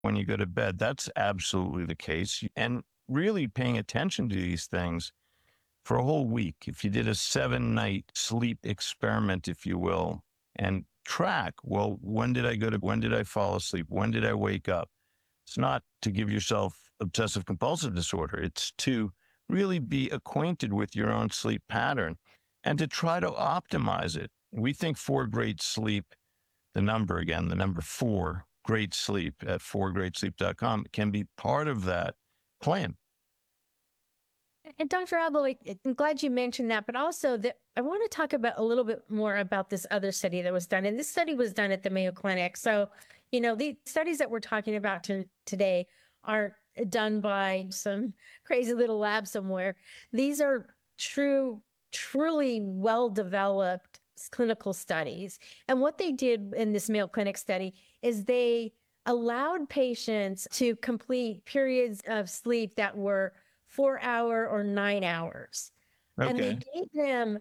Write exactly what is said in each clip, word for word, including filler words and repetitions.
when you go to bed. That's absolutely the case. And really paying attention to these things for a whole week. If you did a seven night sleep experiment, if you will, and track, well, when did I go to, when did I fall asleep? When did I wake up? It's not to give yourself obsessive compulsive disorder. It's to really be acquainted with your own sleep pattern and to try to optimize it. We think for great sleep, the number again, the number four, great sleep at four great sleep dot com can be part of that plan. And Doctor Abel, I'm glad you mentioned that, but also that I want to talk about a little bit more about this other study that was done. And this study was done at the Mayo Clinic. So, you know, the studies that we're talking about to, today aren't done by some crazy little lab somewhere. These are true, truly well-developed clinical studies. And what they did in this Mayo Clinic study is they allowed patients to complete periods of sleep that were four hour or nine hours. Okay. And they gave them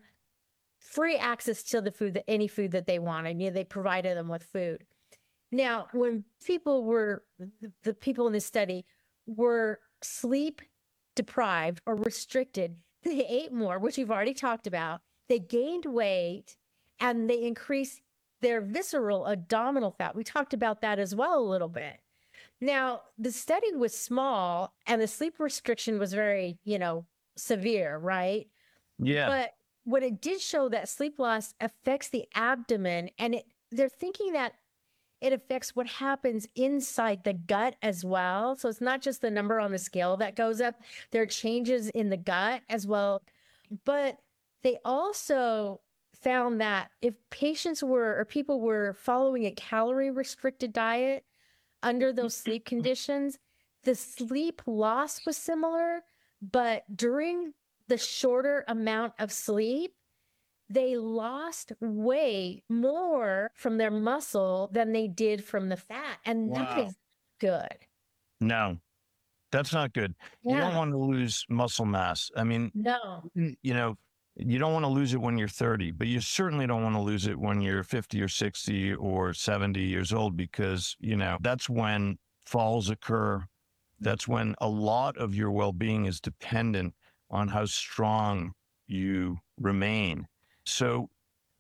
free access to the food, that any food that they wanted. You know, they provided them with food. Now, when people were, the people in this study were sleep deprived or restricted, they ate more, which we've already talked about. They gained weight and they increased their visceral abdominal fat. We talked about that as well a little bit. Now, the study was small and the sleep restriction was very, you know, severe, right? Yeah. But what it did show that sleep loss affects the abdomen, and it, they're thinking that it affects what happens inside the gut as well. So it's not just the number on the scale that goes up. There are changes in the gut as well. But they also found that if patients were, or people were following a calorie restricted diet under those sleep conditions, the sleep loss was similar, but during the shorter amount of sleep, they lost way more from their muscle than they did from the fat. And Wow. that is good. No, that's not good. You don't Yeah. want to lose muscle mass. I mean, No. you know, you don't want to lose it when you're thirty, but you certainly don't want to lose it when you're fifty or sixty or seventy years old, because, you know, that's when falls occur. That's when a lot of your well-being is dependent on how strong you remain. So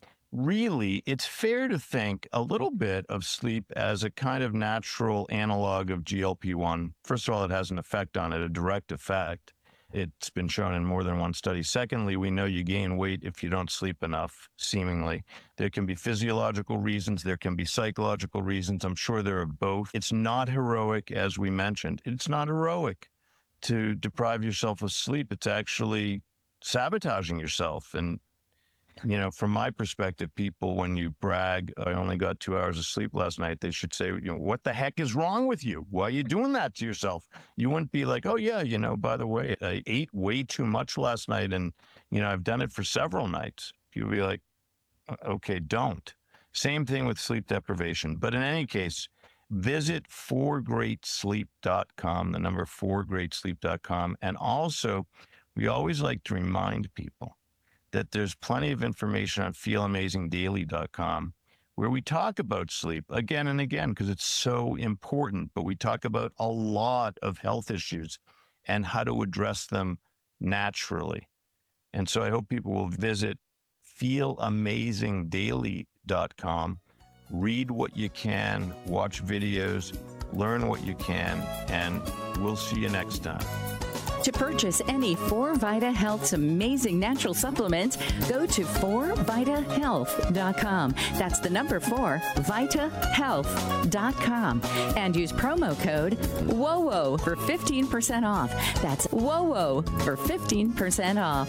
really, it's fair to think a little bit of sleep as a kind of natural analog of G L P one. First of all, it has an effect on it, a direct effect. It's been shown in more than one study. Secondly, we know you gain weight if you don't sleep enough, seemingly. There can be physiological reasons. There can be psychological reasons. I'm sure there are both. It's not heroic, as we mentioned. It's not heroic to deprive yourself of sleep. It's actually sabotaging yourself. And you know, from my perspective, people, when you brag, I only got two hours of sleep last night, they should say, you know, what the heck is wrong with you? Why are you doing that to yourself? You wouldn't be like, oh, yeah, you know, by the way, I ate way too much last night and, you know, I've done it for several nights. You'd be like, okay, don't. Same thing with sleep deprivation. But in any case, visit four great sleep dot com, the number four great sleep dot com. And also, we always like to remind people that there's plenty of information on feel amazing daily dot com where we talk about sleep again and again because it's so important, but we talk about a lot of health issues and how to address them naturally. And so I hope people will visit feel amazing daily dot com, read what you can, watch videos, learn what you can, and we'll see you next time. To purchase any four Vita Health's amazing natural supplements, go to four vita health dot com. That's the number four, vita health dot com. And use promo code W O W O for fifteen percent off. That's W O W O for fifteen percent off.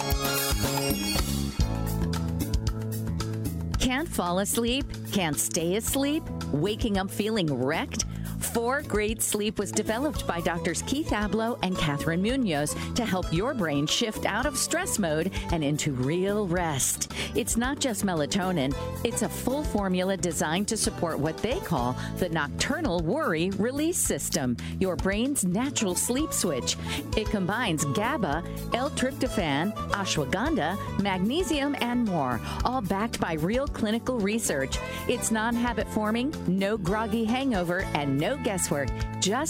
Can't fall asleep? Can't stay asleep? Waking up feeling wrecked? Four Great Sleep was developed by Doctors Keith Abloh and Catherine Munoz to help your brain shift out of stress mode and into real rest. It's not just melatonin. It's a full formula designed to support what they call the nocturnal worry release system, your brain's natural sleep switch. It combines GABA, L-tryptophan, ashwagandha, magnesium, and more, all backed by real clinical research. It's non-habit forming, no groggy hangover, and no guesswork. Just